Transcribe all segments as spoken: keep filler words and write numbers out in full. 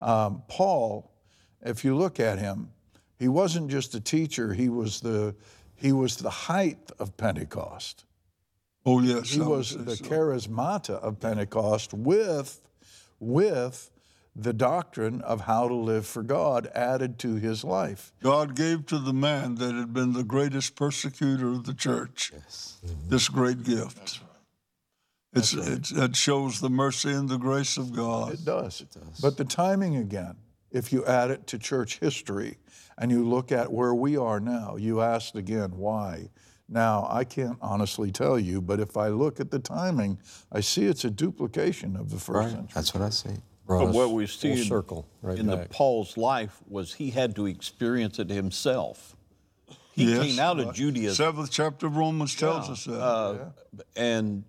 Um, Paul, if you look at him, he wasn't just a teacher, he was the, he was the height of Pentecost. Oh, yes. He was the so. charismata of Pentecost with, with the doctrine of how to live for God added to his life. God gave to the man that had been the greatest persecutor of the church yes. mm-hmm. this great gift. That's right. It's, right. it's, it shows the mercy and the grace of God. It does. It does. But the timing again, if you add it to church history and you look at where we are now, you asked again, why? Now, I can't honestly tell you, but if I look at the timing, I see it's a duplication of the first right. century. That's what I see. But what we see in, circle right in the Paul's life was he had to experience it himself. He yes. came out of Judaism. Seventh chapter of Romans tells yeah. us that. Uh, yeah. And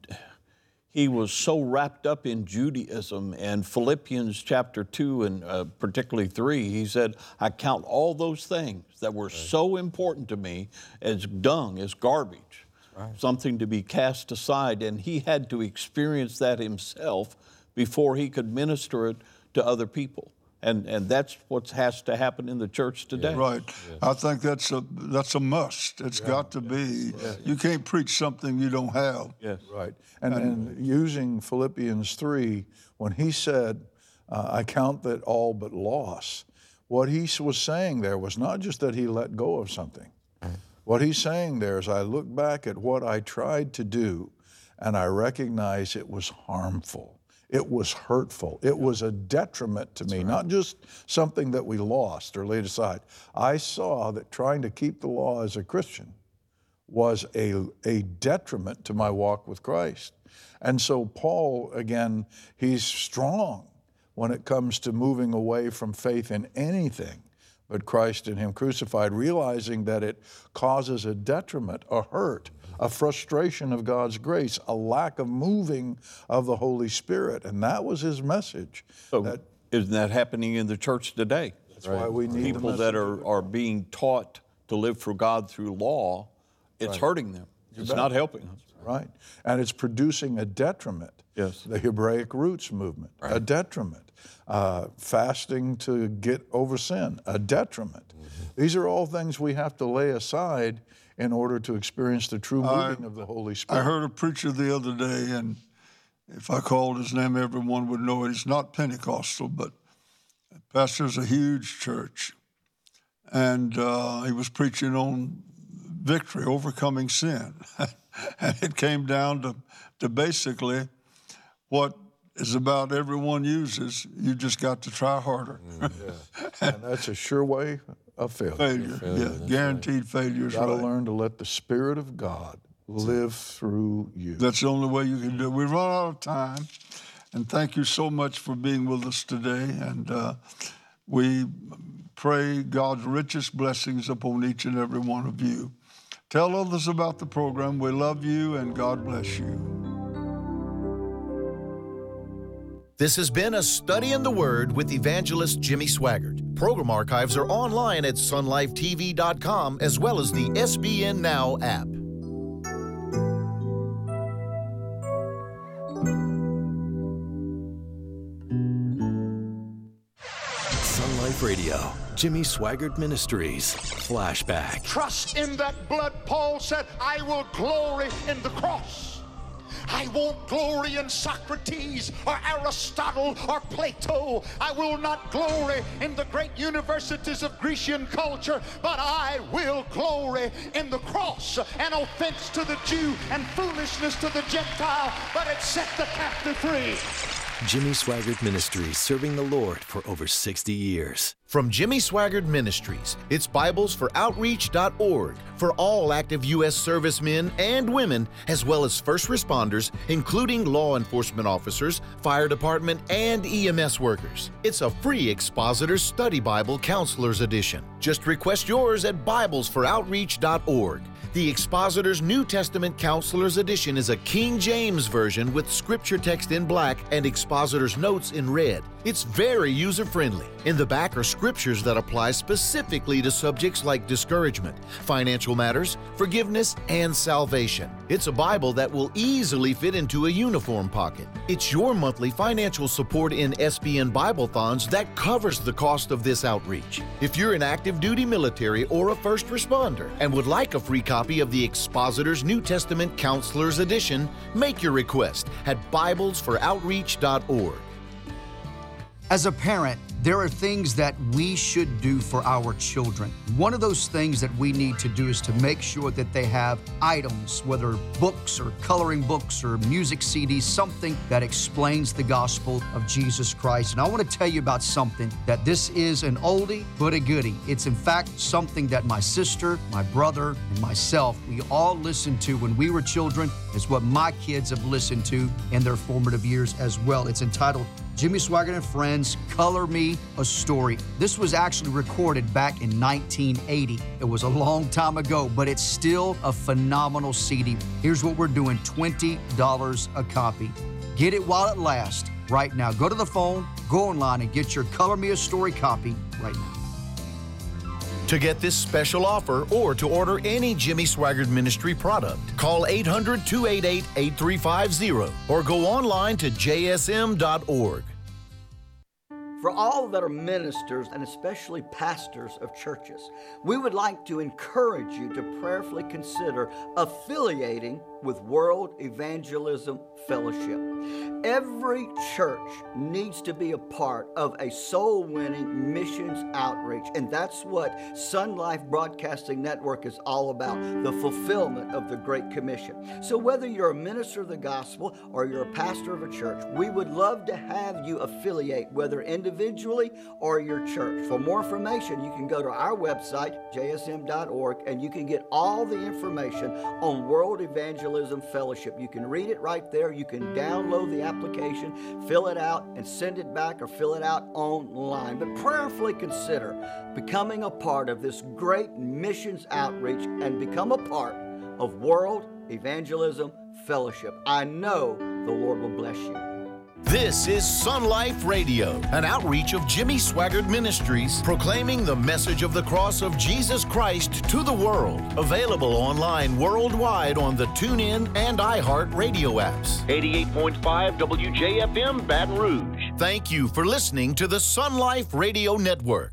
he was so wrapped up in Judaism, and Philippians chapter two and uh, particularly three, he said, I count all those things that were right. so important to me as dung, as garbage, right. something to be cast aside. And he had to experience that himself before he could minister it to other people. And and that's what has to happen in the church today. Yeah. Right. Yes. I think that's a that's a must. It's yeah. got to be. Yes. You can't preach something you don't have. Yes. Right. And, and, and using Philippians three, when he said, uh, I count that all but loss, what he was saying there was not just that he let go of something. Right. What he's saying there is, I look back at what I tried to do, and I recognize it was harmful. It was hurtful. It was a detriment to me, right. not just something that we lost or laid aside. I saw that trying to keep the law as a Christian was a, a detriment to my walk with Christ. And so Paul, again, he's strong when it comes to moving away from faith in anything but Christ and him crucified, realizing that it causes a detriment, a hurt, a frustration of God's grace, a lack of moving of the Holy Spirit. And that was his message. So that, isn't that happening in the church today? That's right. why we need people that are, are being taught to live for God through law. It's right. hurting them. You it's bet. Not helping them. Right. And it's producing a detriment. Yes. The Hebraic roots movement, right. a detriment. Uh, fasting to get over sin, a detriment. Mm-hmm. These are all things we have to lay aside in order to experience the true moving I, of the Holy Spirit. I heard a preacher the other day, and if I called his name, everyone would know it. He's not Pentecostal, but pastors a huge church. And uh, he was preaching on victory, overcoming sin. And it came down to, to basically what is about everyone uses. You just got to try harder. Mm, yeah. And that's a sure way of failure. Failure, failure yeah, guaranteed right. failure is right. You got to learn to let the Spirit of God live through you. That's the only way you can do it. We've run out of time, and thank you so much for being with us today. And uh, we pray God's richest blessings upon each and every one of you. Tell others about the program. We love you, and God bless you. This has been a Study in the Word with evangelist Jimmy Swaggart. Program archives are online at sun life T V dot com as well as the S B N Now app. Sun Life Radio, Jimmy Swaggart Ministries, Flashback. Trust in that blood. Paul said, I will glory in the cross. I won't glory in Socrates or Aristotle or Plato. I will not glory in the great universities of Grecian culture, but I will glory in the cross. An offense to the Jew and foolishness to the Gentile, but it set the captive free. Jimmy Swaggart Ministries, serving the Lord for over sixty years. From Jimmy Swaggart Ministries, it's Bibles for Outreach dot org for all active U S servicemen and women, as well as first responders, including law enforcement officers, fire department, and E M S workers. It's a free Expositor's Study Bible Counselor's Edition. Just request yours at Bibles for Outreach dot org. The Expositor's New Testament Counselor's Edition is a King James version with scripture text in black and Expositor's notes in red. It's very user-friendly. In the back are scripture scriptures that apply specifically to subjects like discouragement, financial matters, forgiveness, and salvation. It's a Bible that will easily fit into a uniform pocket. It's your monthly financial support in S B N Bible-thons that covers the cost of this outreach. If you're an active duty military or a first responder and would like a free copy of the Expositor's New Testament Counselor's Edition, make your request at Bibles for Outreach dot org. As a parent, there are things that we should do for our children. One of those things that we need to do is to make sure that they have items, whether books or coloring books or music C Ds, something that explains the gospel of Jesus Christ. And I want to tell you about something that this is an oldie but a goodie. It's in fact something that my sister, my brother, and myself, we all listened to when we were children. It's what my kids have listened to in their formative years as well. It's entitled Jimmy Swaggart and Friends, Color Me a Story. This was actually recorded back in nineteen eighty. It was a long time ago, but it's still a phenomenal C D. Here's what we're doing, twenty dollars a copy. Get it while it lasts right now. Go to the phone, go online, and get your Color Me a Story copy right now. To get this special offer or to order any Jimmy Swaggart Ministry product, call eight hundred, two eight eight, eight three five zero or go online to J S M dot org. For all that are ministers and especially pastors of churches, we would like to encourage you to prayerfully consider affiliating with World Evangelism Fellowship. Every church needs to be a part of a soul-winning missions outreach, and that's what Sun Life Broadcasting Network is all about, the fulfillment of the Great Commission. So whether you're a minister of the gospel or you're a pastor of a church, we would love to have you affiliate, whether individually or your church. For more information, you can go to our website, J S M dot org, and you can get all the information on World Evangelism Fellowship. You can read it right there. You can download the application, fill it out, and send it back or fill it out online. But prayerfully consider becoming a part of this great missions outreach and become a part of World Evangelism Fellowship. I know the Lord will bless you. This is Sun Life Radio, an outreach of Jimmy Swaggart Ministries, proclaiming the message of the cross of Jesus Christ to the world. Available online worldwide on the TuneIn and iHeart radio apps. eighty-eight point five W J F M, Baton Rouge. Thank you for listening to the Sun Life Radio Network.